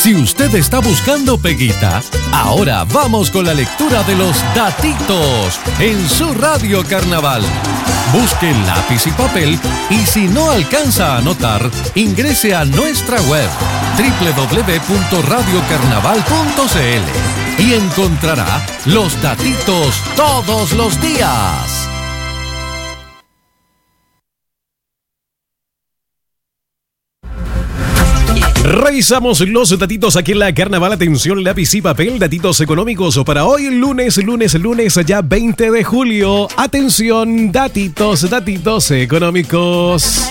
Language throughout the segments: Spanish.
Si usted está buscando peguita, ahora vamos con la lectura de los datitos en su Radio Carnaval. Busque lápiz y papel y si no alcanza a anotar, ingrese a nuestra web www.radiocarnaval.cl y encontrará los datitos todos los días. Revisamos los datitos aquí en la Carnaval. Atención, lápiz y papel, datitos económicos para hoy, lunes, ya 20 de julio. Atención, datitos económicos.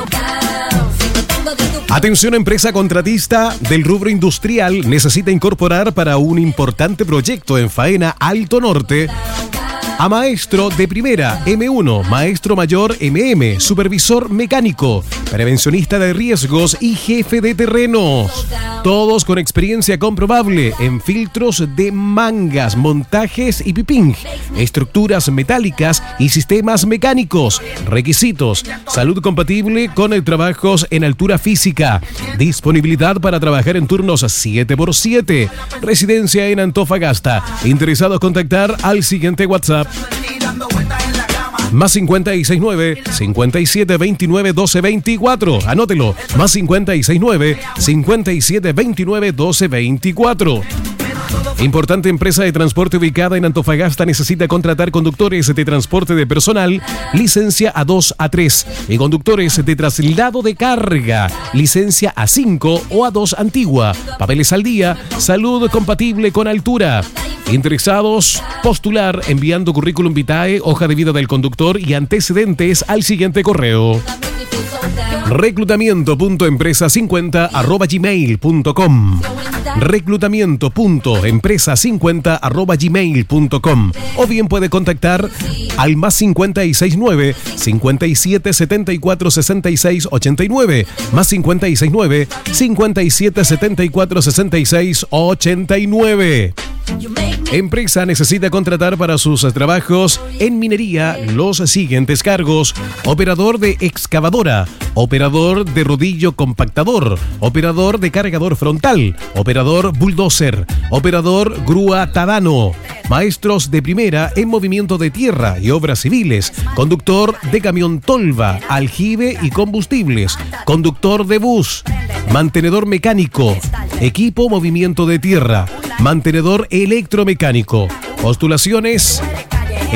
Atención, empresa contratista del rubro industrial necesita incorporar para un importante proyecto en Faena Alto Norte a maestro de primera M1, maestro mayor MM, supervisor mecánico, prevencionista de riesgos y jefe de terrenos. Todos con experiencia comprobable en filtros de mangas, montajes y piping, estructuras metálicas y sistemas mecánicos. Requisitos: salud compatible con el trabajos en altura física, disponibilidad para trabajar en turnos 7x7, residencia en Antofagasta. Interesados contactar al siguiente WhatsApp: más 569 5729 1224. Anótelo: más 569 5729 1224. Importante empresa de transporte ubicada en Antofagasta necesita contratar conductores de transporte de personal, licencia A2, A3, y conductores de traslado de carga, licencia A5 o A2 antigua, papeles al día, salud compatible con altura. Interesados, postular enviando currículum vitae, hoja de vida del conductor y antecedentes al siguiente correo: reclutamiento.empresa50@gmail.com, reclutamiento.empresa50@gmail.com, o bien puede contactar al más 569 57 74 66 89, más 569 57 74 66 89. Empresa necesita contratar para sus trabajos en minería los siguientes cargos: operador de excavadora, operador de rodillo compactador, operador de cargador frontal, operador bulldozer, operador grúa tadano, maestros de primera en movimiento de tierra y obras civiles, conductor de camión tolva, aljibe y combustibles, conductor de bus, mantenedor mecánico, equipo movimiento de tierra, mantenedor electromecánico. Postulaciones